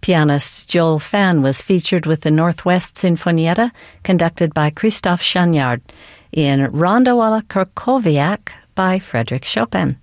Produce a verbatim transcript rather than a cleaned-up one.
Pianist Joel Fan was featured with the Northwest Sinfonietta, conducted by Christoph Chagnard, in Rondo alla Krakowiak by Frédéric Chopin.